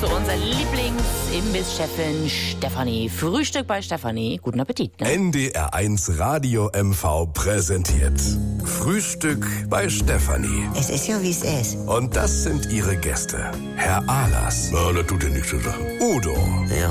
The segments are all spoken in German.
zu unserer Lieblings-Imbiss-Chefin Stefanie. Frühstück bei Stefanie. Guten Appetit. Ne? NDR1 Radio MV präsentiert Frühstück bei Stefanie. Es ist ja, wie es ist. Und das sind ihre Gäste. Herr Ahlers. Ja, das tut ja nichts zur Sache. Udo. Ja,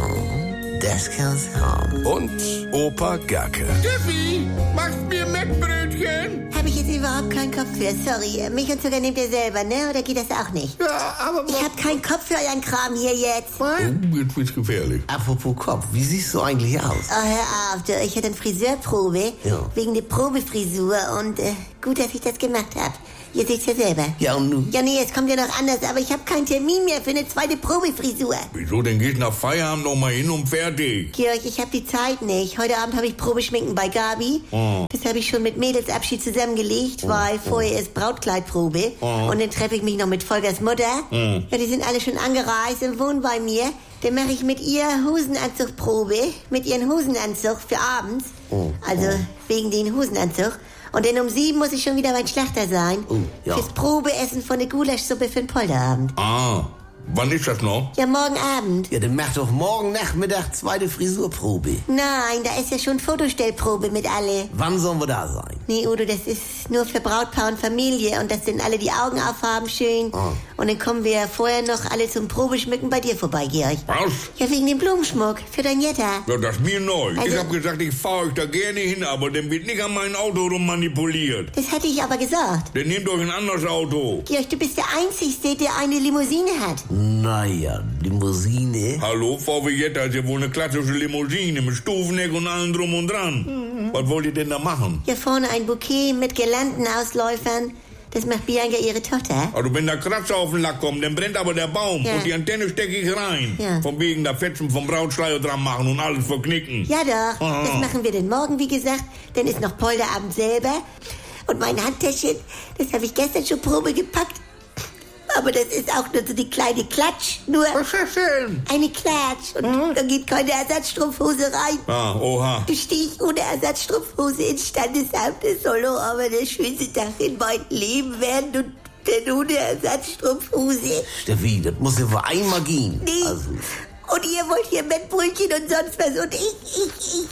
das kann's haben. Und Opa Gerke. Steffi, machst mir Mettbrötchen? Habe ich jetzt überhaupt keinen Kopf für, sorry. Milch und Zucker nehmt ihr selber, ne? Oder geht das auch nicht? Ja, aber... Ich hab keinen Kopf für euren Kram hier jetzt. Oh, jetzt wird's gefährlich. Apropos Kopf, wie siehst du eigentlich aus? Oh, hör auf, du. Ich hatte eine Friseurprobe. Ja. Wegen der Probefrisur. Und gut, dass ich das gemacht hab. Ihr seht's ja selber. Ja, und nun? Ja, nee, es kommt ja noch anders. Aber ich habe keinen Termin mehr für eine zweite Probefrisur. Wieso, denn gehst nach Feierabend noch mal hin und fertig. Georg, ich habe die Zeit nicht. Heute Abend habe ich Probeschminken bei Gabi. Das habe ich schon mit Mädelsabschied zusammengelegt, weil vorher ist Brautkleidprobe. Und dann treffe ich mich noch mit Volkers Mutter. Ja, die sind alle schon angereist und wohnen bei mir. Dann mache ich mit ihr Hosenanzugprobe. Mit ihren Hosenanzug für abends. Also wegen den Hosenanzug. Und dann um 7 muss ich schon wieder beim Schlachter sein. Ja. Fürs Probeessen von der Gulaschsuppe für den Polterabend. Ah, wann ist das noch? Ja, morgen Abend. Ja, dann mach doch morgen Nachmittag zweite Frisurprobe. Nein, da ist ja schon Fotostellprobe mit alle. Wann sollen wir da sein? Nee, Udo, das ist nur für Brautpaar und Familie und dass dann alle die Augen aufhaben schön. Und dann kommen wir vorher noch alle zum Probeschmücken bei dir vorbei, Georg. Was? Ja, wegen dem Blumenschmuck für dein Jetta. Ja, das ist mir neu. Also- Ich hab gesagt, ich fahr euch da gerne hin, aber dann wird nicht an mein Auto rummanipuliert. Das hatte ich aber gesagt. Dann nehmt euch ein anderes Auto. Georg, du bist der Einzige, der eine Limousine hat. Naja, Limousine. Hallo, VW Jetta ist ja wohl eine klassische Limousine mit Stufenheck und allem drum und dran. Was wollt ihr denn da machen? Hier vorne ein Bouquet mit Girlandenausläufern. Das macht Bianca ihre Tochter. Also wenn da Kratzer auf den Lack kommen, dann brennt aber der Baum Ja. und die Antenne stecke ich rein. Ja. Von wegen da Fetzen vom Brautschleier dran machen und alles verknicken. Ja doch, das machen wir denn morgen, wie gesagt. Dann ist noch Polterabend selber. Und mein Handtäschchen, das habe ich gestern schon Probe gepackt. Aber das ist auch nur so die kleine Klatsch. Nur Was ist das denn? eine Klatsch. Und da geht keine Ersatzstrumpfhose rein. Ah, oha. Du stehst ohne Ersatzstrumpfhose ins Standesamt. Das soll doch aber der schönste Tag in meinem Leben werden. Und dann ohne Ersatzstrumpfhose. Steffi, das muss ja für einmal gehen. Nee. Also, Und ihr wollt hier Mettbrötchen und sonst was. Und ich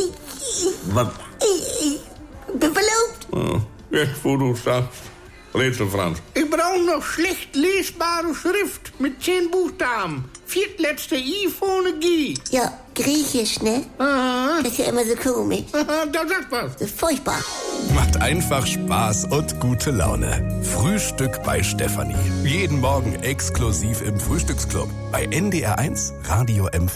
was? bin verlobt. Jetzt, wo du sagst. Rätsel, Franz. Ich brauche noch schlecht lesbare Schrift mit 10 Buchstaben. Viertletzte I vorne G. Ja, griechisch, ne? Aha. Das ist ja immer so komisch. Da sagt was. Das ist furchtbar. Macht einfach Spaß und gute Laune. Frühstück bei Stefanie. Jeden Morgen exklusiv im Frühstücksclub bei NDR1 Radio MV.